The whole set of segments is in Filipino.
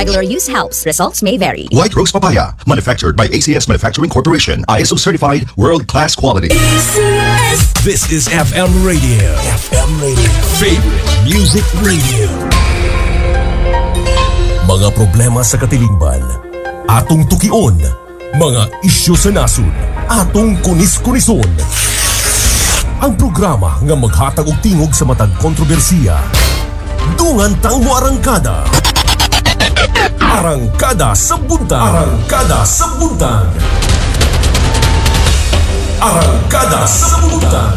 regular use helps. Results may vary. White Rose Papaya, manufactured by ACS Manufacturing Corporation. ISO certified, world-class quality. This is FM Radio. FM Radio. Favorite Music Radio. Mga problema sa katilingban, atong tukion. Mga isyu sa nasod, atong kunis-kunison. Ang programa nga maghatag og tingog sa matag kontrobersiya. Dungan tang mo arangkada. Arangkada sa buntag. Arangkada sa buntag. Arangkada sa buntag.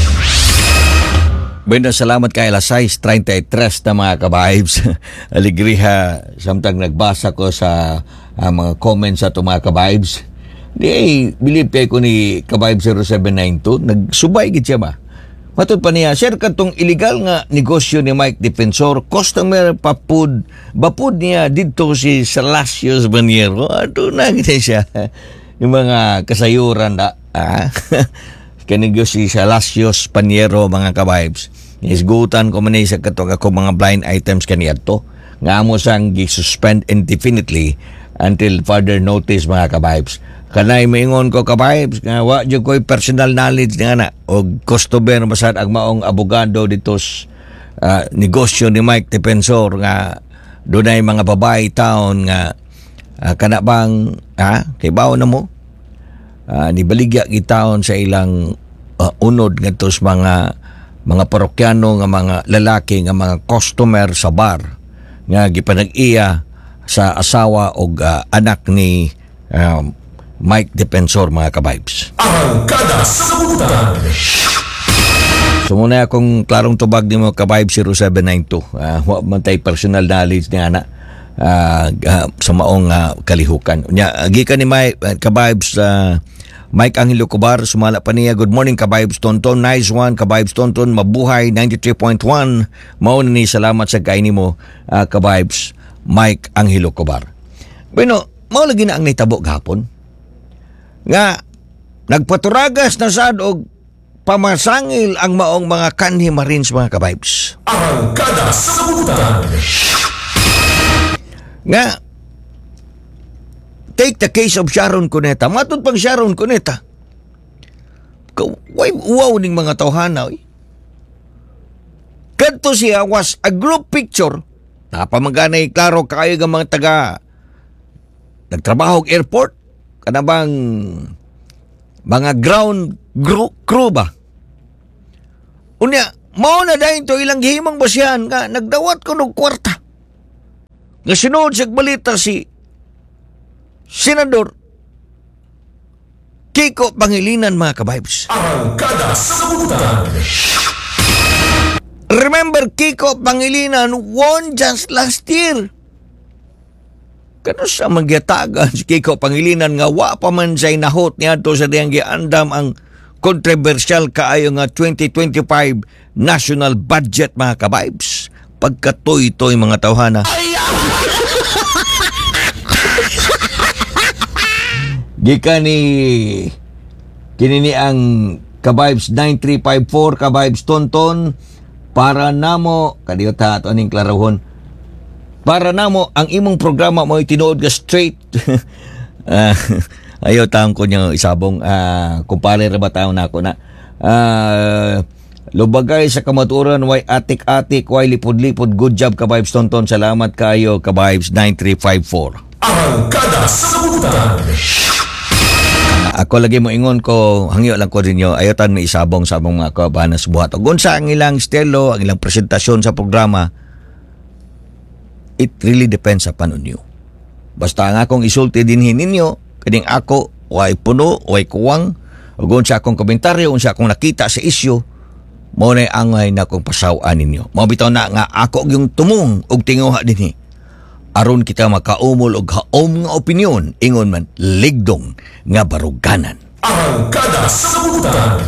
Bueno, salamat kay alas 6:33 na mga ka-vibes. Aligriha, samtang nagbasa ko sa mga comments sa ito mga ka-vibes. Believe kayo ko ni ka-vibes 0792, nagsubay gid siya ba? Matod pa niya, sir, katong illegal nga negosyo ni Mike Defensor, customer bapud niya dito si Salasios Baniero. Ato na gid siya. Yung mga kasayuran na, kanigyo si Salasios Baniero mga ka-vibes. Isgutan ko man sa katong ako mga blind items kaniadto. Nga mo sang gi-suspend indefinitely until further notice mga ka-vibes. Kanay maingon ko ka-vibes nga wa jud ko'y personal knowledge nga na o customer masad ang maong abogado dito negosyo ni Mike Defensor nga dunay mga babae taon nga kana bang kay bawo na mo nibaligya gitaon sa ilang unod ngadtos mga parokyano nga mga lalaki nga mga customer sa bar nga gipanag-iya sa asawa o anak ni Mike Defensor mga ka-vibes. Arangkada sa buntag. So muna akong klarong tubag ni mga ka-vibes 0792. Wa man tay personal knowledge ni ana sa maong kalihukan. Nya gikan ni Mike ka-vibes Mike Angelo Cobar, sumala pa niya. Good morning ka-vibes Tonton. Nice one ka-vibes Tonton. Mabuhay 93.1. Mao ni salamat sa kaini mo ka-vibes Mike Angelo Cobar. Bueno, mao lagi na ang nitabo gahapon. Nga nagpaturagas na sad og pamasangil ang maong mga kanhi marines mga ka-vibes. Arangkada sa buntag. Nga take the case of Sharon Cuneta. Matod pang Sharon Cuneta. Wow ning mga tawhana. Kadto siya was a group picture. Napamaganay klaro kayo ng mga taga nagtrabaho og airport. Kana bang mga ground crew ba? Unya, mao na dahin to ilang gihimang basyan nga nagdawat ko ng kwarta. Nga sunod sa balita si Senador Kiko Pangilinan mga ka-vibes. Arangkada sa buntag. Remember, Kiko Pangilinan won just last year. Kano sa magyatagan si Kiko Pangilinan nga wa pa man say nahot niya to sa diyang giandam ang controversial kaayo nga 2025 national budget mga ka-vibes. Pagkatoy-toy mga tawhana. Gikan ni kinini ang ka-vibes 9354 ka-vibes Tonton para namo kadiyot ha ato aning klarohon. Para namo ang imong programa mo tinuod ka straight. Ayaw taong ko niya isabong kumpare ra ba taon nako na. Lubagay sa kamaturan way atik-atik way lipod-lipod. Good job ka-vibes Tonton. Salamat kayo ka-vibes 9354. Arangkada sa buntag. Ako lagi mo ingon ko hangyo lang ko ninyo ayotan ni isabong sa mga kabanas buhat. Ug unsa ang ilang estilo, ang ilang presentasyon sa programa. It really depends upon you. Basta nga akong isulti dinhin ninyo, kading ako, way puno, way kuwang, o sa akong komentaryo, sa akong nakita sa isyu, mo na angay na akong pasawaan ninyo. Mabitaw na nga ako yung tumong og tinguha dinhi. Aron kita makaumol og haom nga opinyon, ingon man, ligdong nga baruganan. Arangkada sa buntag.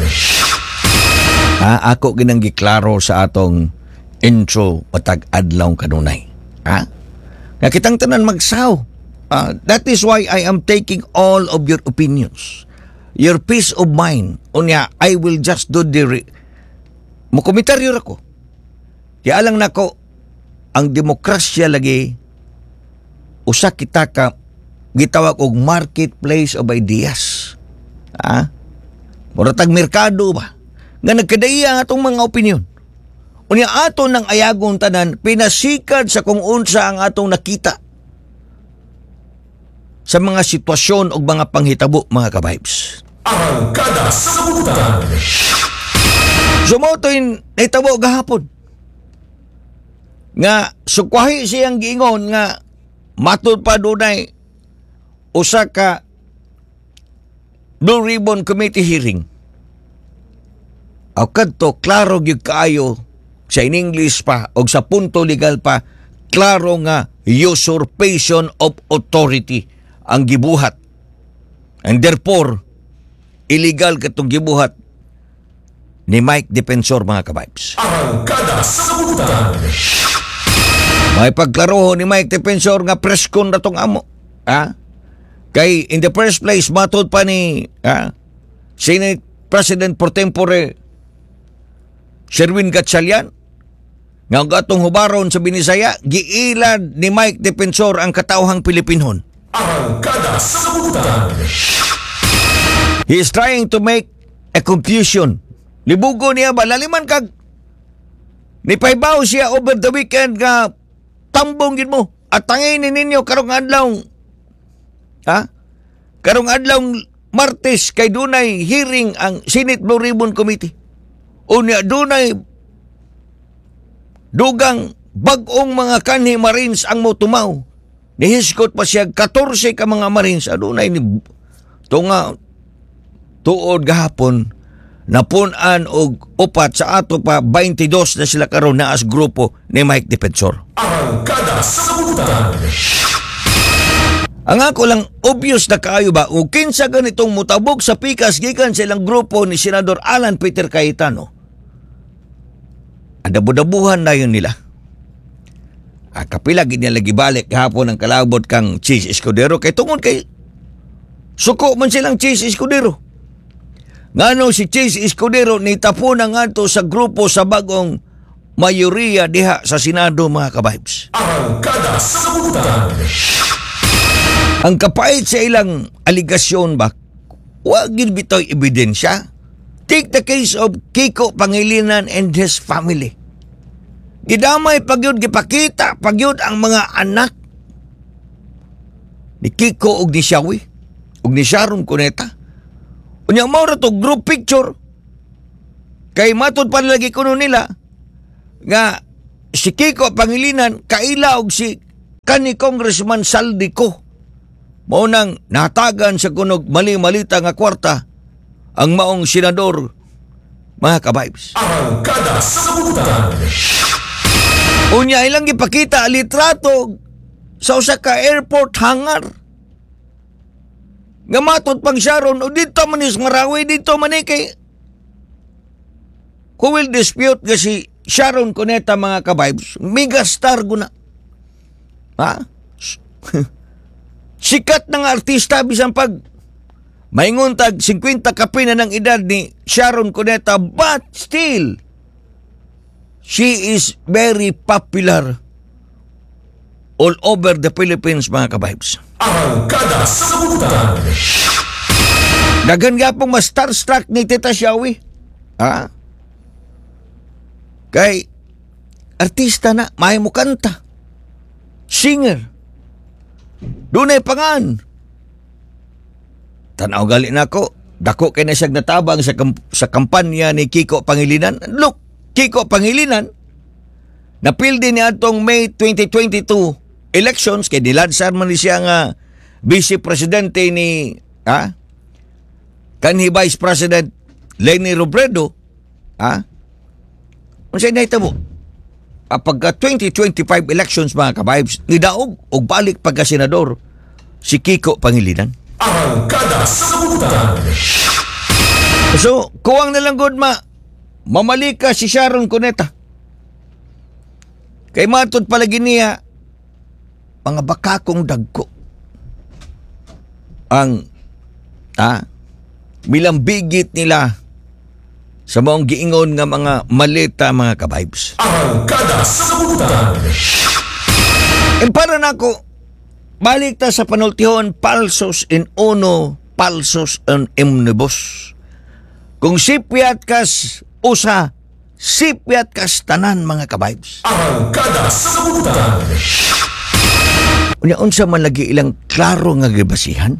Ako ginang giklaro sa atong intro patag adlaw kanunay. Nga kitang tanan magsaw. That is why I am taking all of your opinions. Your peace of mind. Unya, I will just do the mukomentaryo rako. Kaya alang nako, ang demokrasya lagi usa kita ka gitawag og marketplace of ideas. Muratag merkado ba? Nga nagkadaiya ang atong mga opinyon. Unya aton ng ayagon tanan, pinasikad sa kung unsa ang atong nakita sa mga sitwasyon o mga panghitabo, mga ka-vibes. Arangkada sa Kabutan. Sumotoy naitabo gahapon. Nga sukwahi siyang giingon nga matud pa dunay usa ka Blue Ribbon Committee hearing. Aw kadto klaro gyud kaayo sa in English pa o sa punto legal pa, klaro nga usurpation of authority ang gibuhat. And therefore, illegal katong gibuhat ni Mike Defensor, mga ka-vibes. Arangkada sa Kabutan. May pagklaroho ni Mike Defensor nga preskon na tong amo. Kay in the first place, matod pa ni Senate President pro tempore Sherwin Gatchalian nga gatong hubaron sa Binisaya, giilad ni Mike Defensor ang katawhang Pilipinon. Arangkada sa Kabutan. He is trying to make a confusion. Libugo niya ba? Laliman kag nipaybaw siya over the weekend nga tambongin mo at tanginin ninyo karong adlaw. Karong adlaw Martes kay dunay hearing ang Senate Blue Ribbon Committee. Unya dunay dugang bag-ong mga kanhi Marines ang motumaw. Nihiskot pa siya 14 ka mga Marines. Adunay ni tunga tuod gahapon napunan og upat sa ato pa 22 na sila karon na as grupo ni Mike Defensor. Arangkada sa Kabutan. Ang ako lang obvious na kaayo ba o kinsa ganitong mutabog sa pikas gikan sa ilang grupo ni Senador Alan Peter Cayetano. Adabu-dabuhan na yun nila. Kapila gid niya lagi balik gahapon ang kalabot kang Chis Escudero kay tungod kay suko man silang Chis Escudero. Ngano si Chis Escudero nitapon ang ato sa grupo sa bagong mayoriya diha sa Senado, mga ka-vibes. Arangkada sa Kabutan. Ang kapait sa ilang aligasyon ba, wag gid bitoy ebidensya. Take the case of Kiko Pangilinan and his family. Gidamay pagyud gipakita pagyud ang mga anak ni Kiko ug ni Shawi ug ni Sharon Cuneta. Unya mao ra to group picture. Kay matud pa lagi kuno nila nga si Kiko Pangilinan kaila og si kani Congressman Saldico. Mao nang natagan sa kunog mali-malita nga kwarta ang maong senador, mga ka-vibes. Arangkada sa Kabutan. Unya ilang gipakita litrato sa usa ka airport hangar. Nga matod pang Sharon o dito man is Marawi, dito man kay who will dispute nga si Sharon Cuneta, mga ka-vibes, megastar guna. Sikat na nga artista bisan pag maingon tag 50 kapi na ng edad ni Sharon Cuneta, but still she is very popular all over the Philippines, mga ka-vibes. Arangkada sa Kabutan. Dagan nga pong mas starstruck ni Tita Shawi. Kay artista na, may mo kanta. Singer. Dunay pangan. Tanaw gali na ko. Dako kay na siyang natabang sa kampanya ni Kiko Pangilinan. Look, Kiko Pangilinan, napildi ni atong May 2022 elections, kay nilansar man ni siya nga Vice Presidente ni kanhi Vice President Leni Robredo. Unsay nahitabo? Pagka 2025 elections, mga ka-vibes, nidaog o balik pagka-senador si Kiko Pangilinan. Arangkada sa Kabutan. So, kuwang na lang good mamalika si Sharon Cuneta. Kay matod palagi niya, mga bakakong dagko ang milambigit nila sa maong giingon nga mga maleta, mga ka-vibes. Arangkada sa Kabutan. And para na ako, balik ta sa panultihon, falsos in uno, falsos in omnibus. Kung sipyat kas usa, sipyat kas tanan mga kabibes. Arangkada sa kabutan. Unya unsa man lagi ilang klaro nga gibasihan?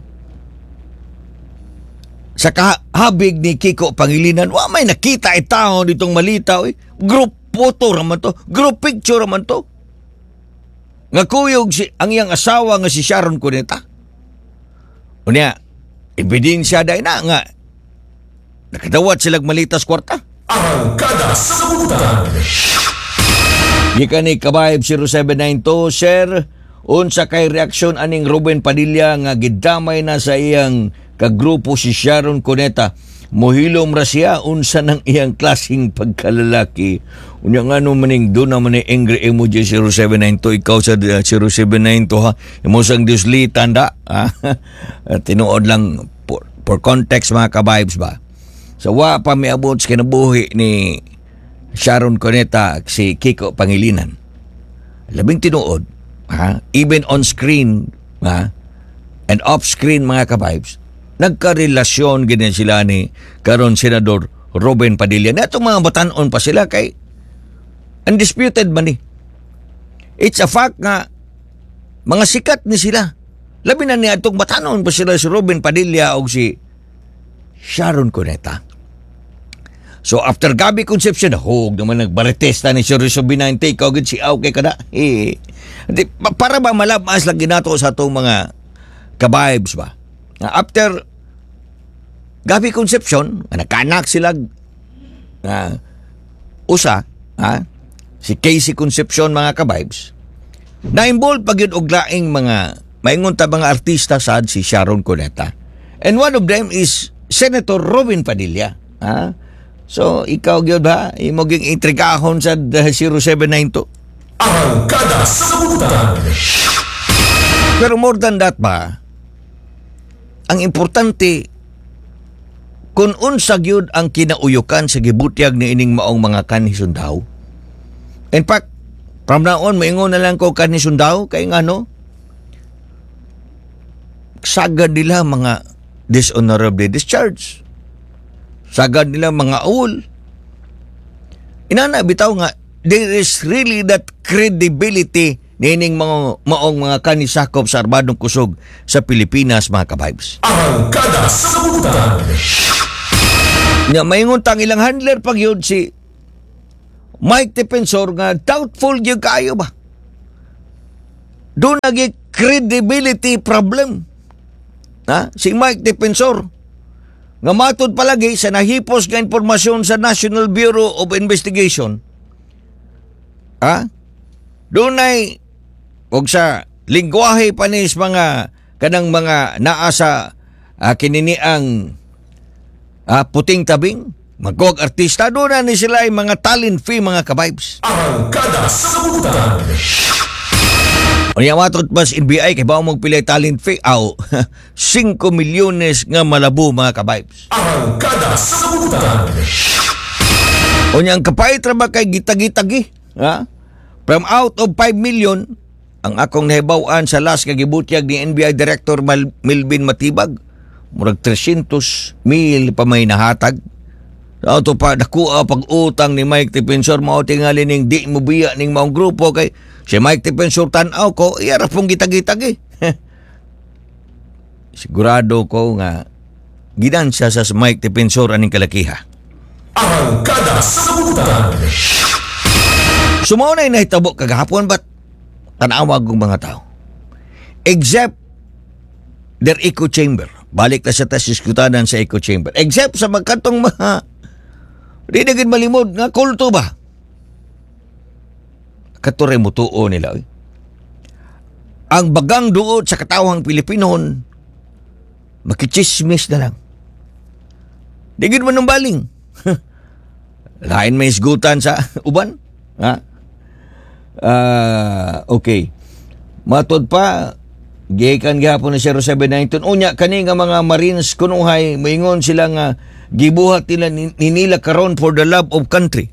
Sa kahabig ni Kiko Pangilinan, wa may nakita itaw ditong malitaw. Group photo raman to, group picture raman to. Nga kuyog ang iyang asawa nga si Sharon Cuneta. Unya, ebidensya dahil na nga nakadawat silang malitas kwarta. Arangkada sa kabutan. Gikan ni Kabayb 0792, Sir, unsa kay reaksyon aning Ruben Padilla nga gidamay na sa iyang kagrupo si Sharon Cuneta. Mohilom ra siya unsa nang iyang klaseng pagkalalaki. Unya nga no maning do na man angry emoji 0792, ikaw sa 0792 ha. Imo sang dislitan da. Tinuod lang for context mga kabibes ba. So wa pa miabot sa kinabuhi ni Sharon Cuneta si Kiko Pangilinan. Labing tinuod, even on screen and off screen mga kabibes, nagkarelasyon ganyan sila ni karon Senador Ruben Padilla. Na itong mga batanon pa sila kay undisputed man ni. It's a fact nga mga sikat ni sila. Labi na niya itong batanon pa sila si Ruben Padilla o si Sharon Cuneta. So after Gabi Concepcion, hog naman nagbaritesta ni Sergio Binante, ikaw gid si Aw kay kada. Para ba malabas lang ginato sa itong mga kabibes ba? After Gabi Concepcion, nakanak sila usa, si Casey Concepcion mga kabibes, na-involve pag yun og laing mga maingon ta mga artista sad si Sharon Cuneta. And one of them is Senator Ruben Padilla. So, ikaw gyud ba? Imo ging intrigahon sa 0792. Arangkada sa kabutan. Pero more than that ba, ang importante, kung unsa gyud ang kinauyukan sa gibutyag ni ining maong mga kanisundaw. In fact, from now on, maingon na lang ko kanisundaw, kay nga no, sagad nila mga dishonorably discharged. Sagad nila mga awol. Inana bitaw nga, there is really that credibility nining mga maong mga kanisakop sa Armadong Kusog sa Pilipinas mga kabibes. Arangkada sa kabutan. Nga maingon tang ilang handler pag yun si Mike Defensor nga doubtful yung kayo ba? Doon naging credibility problem. Si Mike Defensor nga matod palagi sa nahipos nga impormasyon sa National Bureau of Investigation. Doon ay og sa lingwahe panis mga kanang mga naa sa kininiang puting tabing, magkog artista, doon na ni sila ay mga talent fee mga kabibes. Arangkada sa kabutan. Unya matod pas NBI kay bawo magpilay talent fee 5 milyones nga malabo mga kabibes. Arangkada sa kabutan. Unya ang kapait ra ba kay gitagi-tagi, from out of 5 million ang akong nahibaw-an sa last nga gibutyag ni NBI Director Melvin Matibag, murag 300,000 pa may nahatag. Auto pa nakuha pag-utang ni Mike Defensor, mao tingali ning di mo biya ning maong grupo kay si Mike Defensor tan-aw ko, iyara pong gitagi-tagi. Sigurado ko nga ginansya sa Mike Defensor aning kalakiha. Arangkada sa kabutan. Sumaw na nahitabo kagahapon ba't tanawag ng mga tao. Except their echo chamber. Balik na sa diskutanan sa echo chamber. Except sa magkatong mga di naging malimod nga kulto ba? Katore mo tuo nila. Ang bagang duot sa katawang Pilipinon, makichismis na lang. Digid man ng baling. Lain may isgutan sa uban. Okay. Matod pa, gikan gihapon ni 0719. Unya, kani nga mga Marines kunuhay, maingon sila nga gibuhat nila karon for the love of country.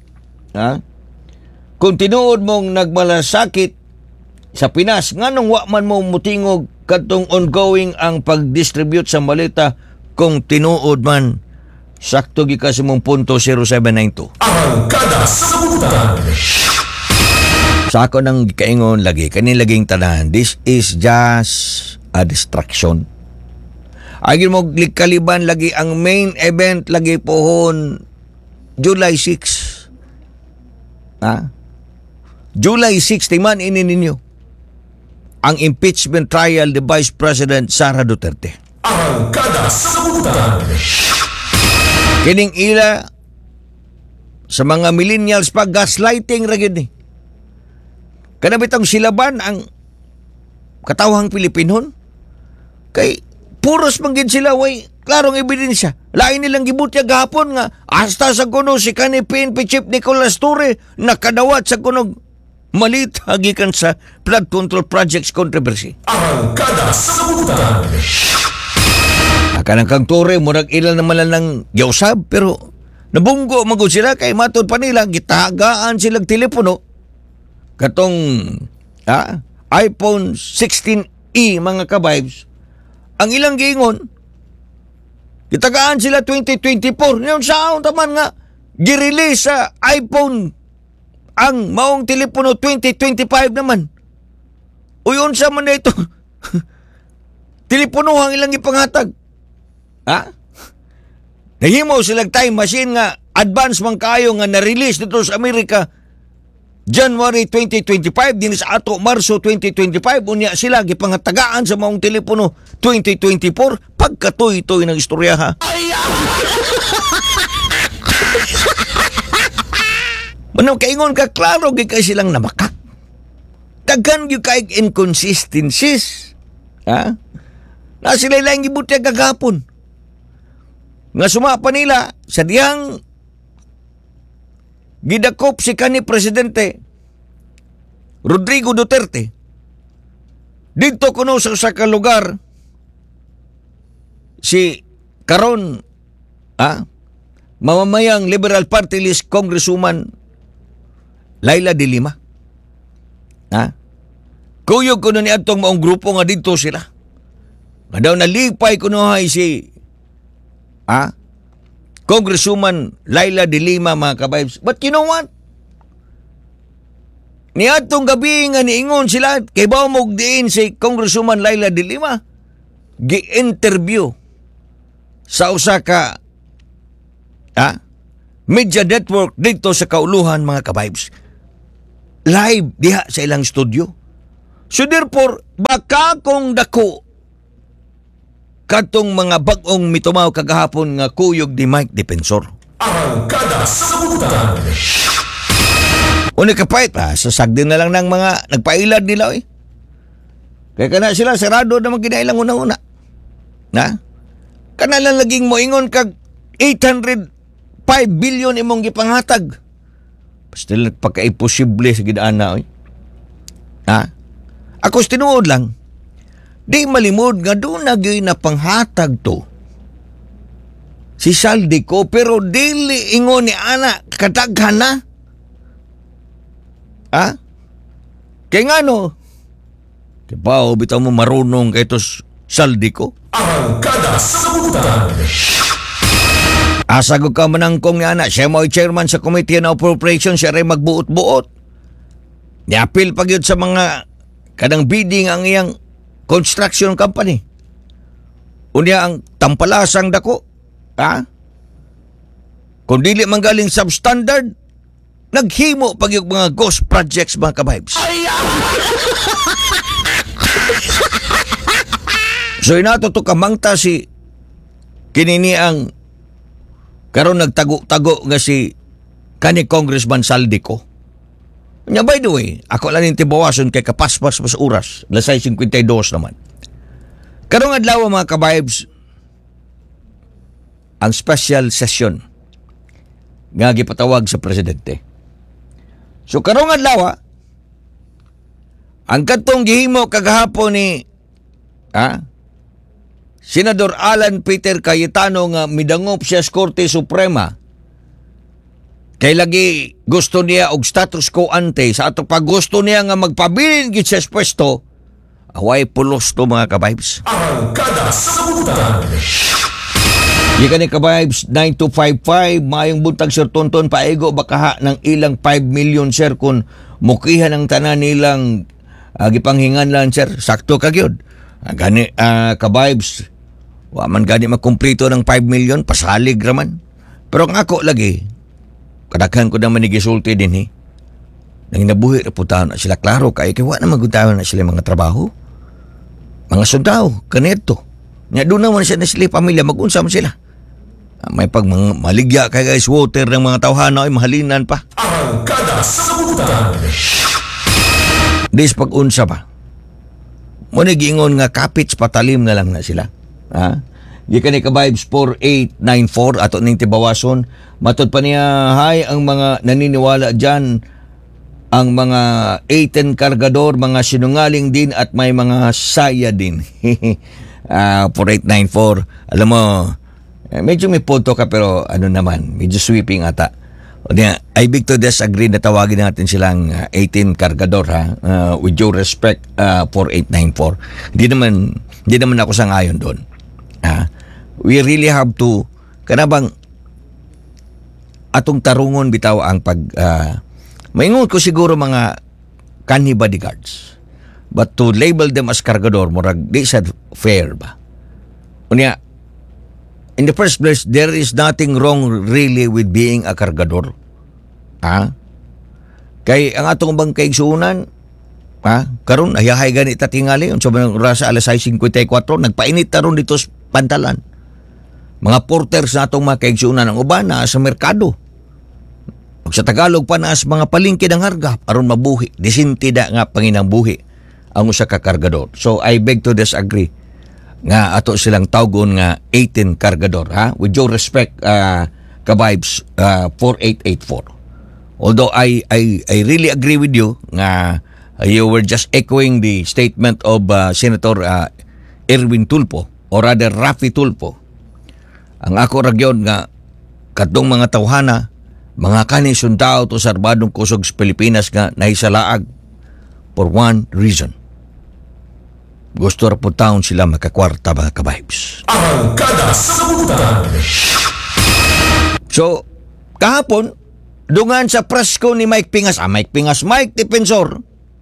Kung tinuod mong nagmalasakit sa Pinas, nganong wa man mo mutingog katong ongoing ang pag-distribute sa malita kung tinuod man sakto gikas mong punto 0792. Ang kada sabutan. Sa ako nang kaingon lagi, laging tanan, this is just a distraction. Agin mo kaliban lagi ang main event lagi pohon July 6. July 6, timan ini ninyo ang impeachment trial ni Vice President Sara Duterte. Ang kada sabutan. Kining ila sa mga millennials pa gaslighting ra gyud ni. Kana bitang silaban ang katawhang Pilipinon kay puros man gid sila way klarong ebidensya. Lain nilang gibutya gahapon nga hasta sa kuno si kanhi PNP Chief Nicolas Torre nakadawat sa kunog malit gikan sa flood control projects controversy. Ang kada sabutan. Kanang kang Torre murag ilan naman lang giusab pero nabunggo magud sila kay matud pa nila gitagaan silang telepono katong iPhone 16e mga ka-vibes. Ang ilang giingon gitagaan sila 2024 ngayon saon taman nga girelease sa iPhone ang maong telepono 2025 naman. Uyon sa man na ito telepono ang ilang ipanghatag. Nahimo silang time machine nga advance man kayo nga na-release dito sa Amerika January 2025 din sa ato Marso 2025 unya sila gipangatagaan sa maong telepono 2024 pagkatoy-toy ng istorya ha. Manong kaingon ka klaro gikay silang namakak. Daghan gyud kay inconsistencies. Na sila lang gibutya kagapon. Nga sumapa nila sa diyang gidakop si kanhi Presidente Rodrigo Duterte dito kuno sa usa ka lugar si karon mamamayang Liberal Party List Congresswoman Laila de Lima. Kuyog kuno ni atong maong grupo nga dito sila. Nga daw nalipay kuno hay si Congresswoman Laila de Lima mga ka-vibes. But you know what? Niadtong gabi nga niingon sila kay bawo mo diin si Congresswoman Laila de Lima gi-interview sa usa ka media network dito sa Kauluhan mga ka-vibes. Live diha sa ilang studio. So therefore, baka kung dako katong mga bag-ong mitumaw kagahapon nga kuyog ni Mike Defensor. Ang kada sabutan. Una kapait sasagdin na lang ng mga nagpailad nila Kaya kana sila sarado na magkinailang una-una. Kana lang laging moingon kag 805 billion imong gipanghatag. Basta lang pagka-imposible sa gidana Ako tinuod lang. Di malimod nga doon nagyoy na panghatag to si Saldico pero dili ingon ni ana kadaghan na. Kaya nga no, kibaw bitaw mo marunong kay tos Saldico. Ang kada sabutan. Asagog ka manangkong ni ana, siya mo'y chairman sa Committee on Appropriation, siya rin magbuot-buot. Niapil pag yun sa mga kadang bidding ang iyang construction company. Unya ang tampalasang dako. Kung dili man galing substandard, naghimo pag yung mga ghost projects mga ka-vibes. So inato to kamangta si kinini ang karon nagtago-tago nga si kani Congressman Saldico. Nya by the way, ako lang yung tibawason kay kapaspas mas oras. Lasay 52 naman. Karong adlaw mga ka-vibes, ang special session nga gipatawag sa presidente. So karong adlaw, ang katong gihimo kagahapon ni Senador Alan Peter Cayetano nga midangop siya sa Korte Suprema kay lagi gusto niya og status quo ante sa ato pag gusto niya nga magpabilin gid siya sa pwesto Away pulos to mga ka-vibes. Arangkada sa Kabutan. Ika ni ka-vibes 9255 mayong buntag Sir Tonton paigo bakaha ng ilang 5 million sir kung mukihan ang tanan nilang gipanghingan lang sir. Sakto ka gyud. Gani ka-vibes wa man gani makumpleto ng 5 million pasalig raman. Pero ang ako lagi kadaghan ko naman gisulti din nang nabuhi na putaw na sila klaro kay wa na magutaw na sila mga trabaho. Mga sundao kanito. Nya doon naman siya na sila pamilya mag-unsa man sila. May pag maligya kay guys water ng mga tawhana ay mahalinan pa. Arangkada sa Kabutan. Dis pag-unsa pa. Muna giingon nga kapits patalim na lang na sila. Ha? Gikan ni ka-vibes 4894 ato ning tibawason. Matod pa niya hay ang mga naniniwala dyan ang mga 18 kargador, mga sinungaling din at may mga saya din. 4894. Alam mo, medyo may punto ka pero ano naman, medyo sweeping ata. I beg to disagree na tawagin natin silang 18 kargador with due respect 4894. Hindi naman ako sangayon doon. We really have to kanabang atong tarungon bitaw ang pag maingon ko siguro mga kanhi bodyguards. But to label them as kargador murag di sad fair ba. Unya in the first place, there is nothing wrong really with being a kargador. Kay ang atong bang kaigsuunan, karon ayahay gani ta tingali unsa man rasa alas 6:54 nagpainit taron dito sa pantalan. Mga porters na atong mga kaigsuunan ang uban na sa merkado. Ug sa Tagalog pa na sa mga palengke ng harga aron mabuhi. Disintida nga panginang buhi ang usa ka kargador. So I beg to disagree nga ato silang tawgon nga 18 kargador with due respect ka-vibes 4884. Although I really agree with you nga you were just echoing the statement of Senator Erwin Tulfo or rather Raffy Tulfo. Ang ako ragyon nga kadtong mga tawhana mga kani sundao to sa arbadong kusog sa Pilipinas nga nahisalaag for one reason. Gusto ra po taon sila makakwarta mga ka-vibes. Arangkada sa Kabutan. So, kahapon, dungan sa presko ni Mike Pingas, Mike Defensor,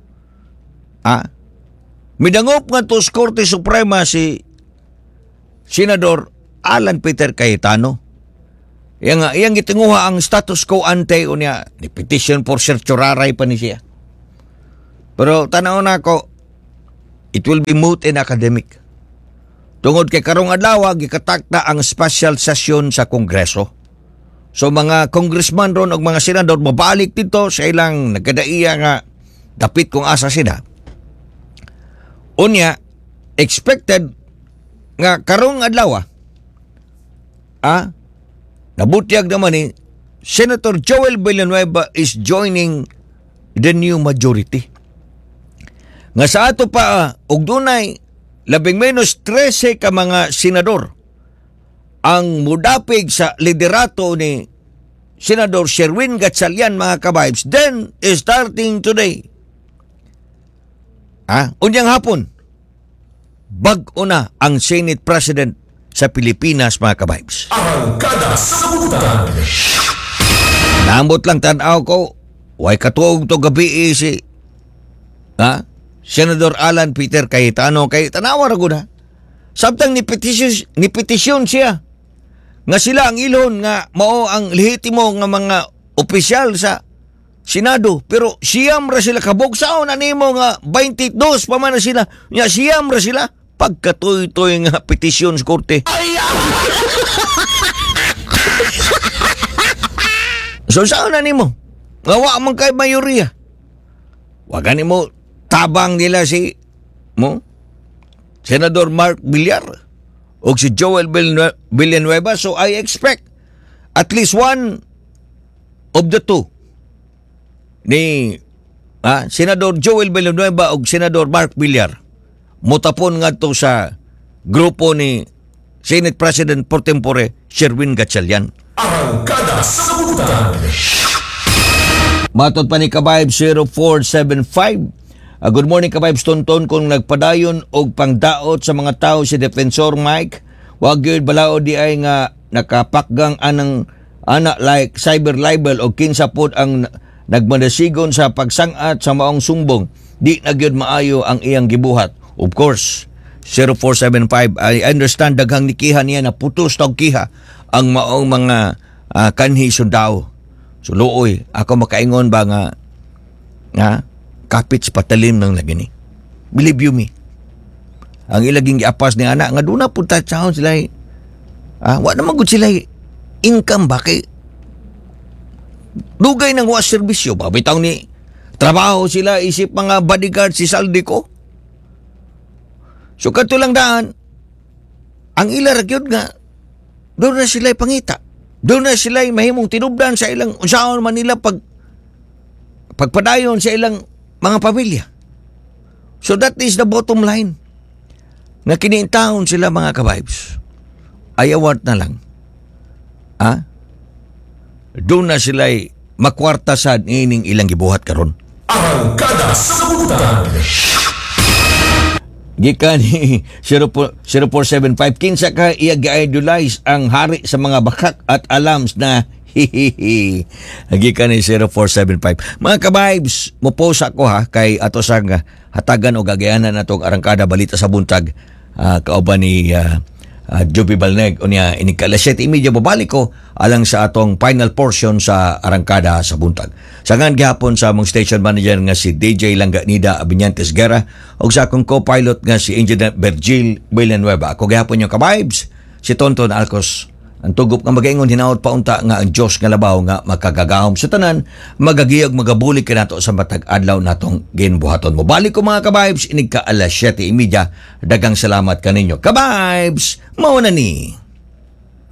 midangop nga to sa Korte Suprema si Senador Alan Peter Cayetano. Iyang gitinguha ang status quo ante unya ni petition for certiorari pa ni siya. Pero tanaw na ako, it will be moot and academic. Tungod kay karong adlaw gikatakda ang special session sa Kongreso. So mga congressman ron og mga senador mabalik dito sa ilang nagkadaiya nga dapit kung asa sila. Unya expected nga karong adlaw nabutyag naman ni Senator Joel Villanueva is joining the new majority. Nga sa ato pa og dunay labing menos 13 ka mga senador ang mudapig sa liderato ni Senador Sherwin Gatchalian mga ka-vibes. Then starting today unyang hapon bag-o na ang Senate President sa Pilipinas mga ka-vibes. Arangkada sa Kabutan. Naambot lang tanaw ko way katuog to gabi si Senador Alan Peter Cayetano kay tanawa ra gud samtang ni petisyon siya nga sila ang ilon nga mao ang lehitimo nga mga opisyal sa Senado pero siyam ra sila kabugsaon na nimo nga 22 pa man na sila nya siyam ra sila pagkatoy-toy nga petisyon sa korte. So saan na nimo nga wa man kay mayoriya wa gani mo tabang nila si Senador Mark Villar o si Joel Villanueva. So I expect at least one of the two ni Senador Joel Villanueva o Senador Mark Villar mutapon nga to sa grupo ni Senate President pro tempore Sherwin Gatchalian. Arangkada sa Kabutan. Matod pa ni ka-vibe 0475 Good morning ka-vibes tonton kung nagpadayon og pangdaot sa mga tao si Defensor Mike. Wag gyud balao di ay nga nakapakgang anang anak like cyber libel o kinsa pod ang nagmadasigon sa pagsangat sa maong sumbong. Di na gyud maayo ang iyang gibuhat. Of course, 0475, I understand daghang nikiha niya na putos tawag kiha ang maong mga kanhi sundao. So looy, ako makaingon ba nga kapit sa patalim ng lagi ni. Believe you me. Ang ilaging giapas ni anak nga doon na punta sa sila wa naman gud sila income ba kay dugay nang wa serbisyo ba bitaw ni trabaho sila isip mga bodyguard si saldi ko. So kadto lang daan ang ila ra gyud nga doon na sila pangita. Doon na sila mahimong tinubdan sa ilang unsaon man nila pagpadayon sa ilang mga pamilya. So that is the bottom line. Nga kiniintahon sila mga ka-vibes. Ayawat na lang. Doon na sila makwarta sa ining ilang gibuhat karon. Arangkada sa Buntan. Gikan ni 0475 kinsa ka iya gi-idolize ang hari sa mga bakak at alams na hihihi. Gikan ni 0475. Mga ka-vibes, mo-post ako kay ato sang hatagan o gagayanan natong arangkada balita sa buntag kauban ni Joby Balneg o niya inikala 7:30 babalik ko alang sa atong final portion sa arangkada sa buntag. Sangan gihapon sa among station manager nga si DJ Langanida Abinyantes Guerra ug sa akong co-pilot nga si Engineer Virgil Villanueva. Ako gihapon yung ka-vibes si Tonton Alcos. Ang tugop nga magaingon hinaot pa unta nga ang Dios nga labaw nga makagagahom sa tanan, magagiyag magabulik kanato sa matag adlaw natong ginbuhaton mo. Balik ko mga ka-vibes inig ka alas 7:30. Dagang salamat kaninyo. Ka-vibes, mao na ni.